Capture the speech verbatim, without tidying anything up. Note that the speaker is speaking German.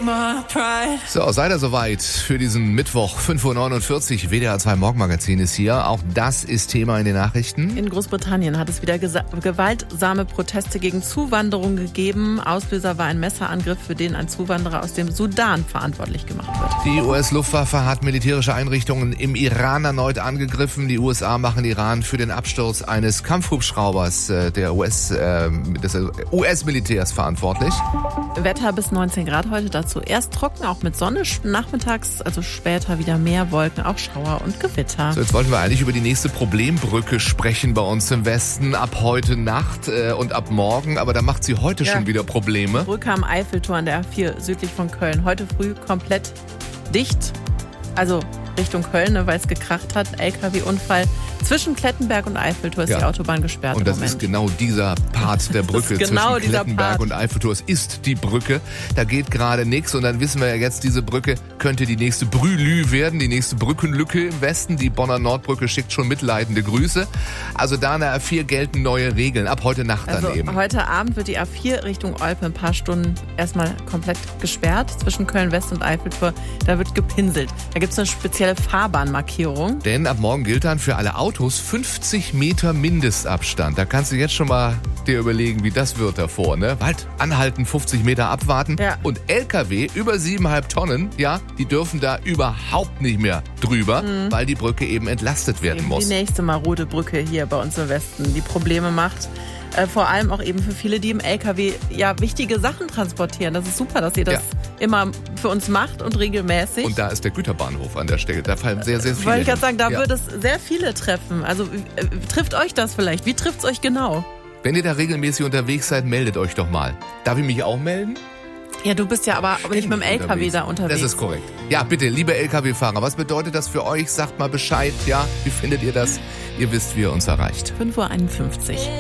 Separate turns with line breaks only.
So, seid ihr soweit für diesen Mittwoch, fünf Uhr neunundvierzig, W D R zwei Morgenmagazin ist hier. Auch das ist Thema in den Nachrichten.
In Großbritannien hat es wieder gesa- gewaltsame Proteste gegen Zuwanderung gegeben. Auslöser war ein Messerangriff, für den ein Zuwanderer aus dem Sudan verantwortlich gemacht wird.
Die U S-Luftwaffe hat militärische Einrichtungen im Iran erneut angegriffen. Die U S A machen Iran für den Absturz eines Kampfhubschraubers äh, der U S, äh, des U S-Militärs verantwortlich.
Wetter bis neunzehn Grad heute, dazu erst trocken, auch mit Sonne, nachmittags, also später wieder mehr Wolken, auch Schauer und Gewitter.
So, jetzt wollten wir eigentlich über die nächste Problembrücke sprechen bei uns im Westen, ab heute Nacht äh, und ab morgen, aber da macht sie heute ja. schon wieder Probleme.
Brücke am Eiffeltor an der A vier südlich von Köln, heute früh komplett dicht, also Richtung Köln, ne, weil es gekracht hat, L K W-Unfall. Zwischen Klettenberg und Eiffeltor ist ja. die Autobahn gesperrt.
Und das
im Moment.
ist genau dieser Part der Brücke
genau
zwischen Klettenberg
Part.
und Eiffeltor. Es ist die Brücke. Da geht gerade nichts. Und dann wissen wir ja jetzt, diese Brücke könnte die nächste Brülü werden, die nächste Brückenlücke im Westen. Die Bonner Nordbrücke schickt schon mitleidende Grüße. Also da an der A vier gelten neue Regeln. Ab heute Nacht
also
dann eben.
Heute Abend wird die A vier Richtung Olpe ein paar Stunden erstmal komplett gesperrt. Zwischen Köln-West und Eiffeltor. Da wird gepinselt. Da gibt es eine spezielle Fahrbahnmarkierung.
Denn ab morgen gilt dann für alle Autos fünfzig Meter Mindestabstand. Da kannst du jetzt schon mal dir überlegen, wie das wird davor, ne? Halt, anhalten, fünfzig Meter abwarten.
Ja.
Und L K W über siebeneinhalb Tonnen, ja, die dürfen da überhaupt nicht mehr drüber, mhm. weil die Brücke eben entlastet werden
eben
muss.
Die nächste marode Brücke hier bei uns im Westen, die Probleme macht. Äh, vor allem auch eben für viele, die im L K W ja wichtige Sachen transportieren. Das ist super, dass ihr das ja. immer für uns macht und regelmäßig.
Und da ist der Güterbahnhof an der Stelle. Da fallen sehr, sehr viele.
Wollte ich gerade sagen, da
ja.
wird es sehr viele treffen. Also äh, trifft euch das vielleicht? Wie trifft es euch genau?
Wenn ihr da regelmäßig unterwegs seid, meldet euch doch mal. Darf ich mich auch melden?
Ja, du bist ja aber nicht mit dem L K W unterwegs. da unterwegs.
Das ist korrekt. Ja, bitte, liebe L K W-Fahrer, was bedeutet das für euch? Sagt mal Bescheid, ja? Wie findet ihr das? Ihr wisst, wie ihr uns erreicht.
fünf Uhr einundfünfzig.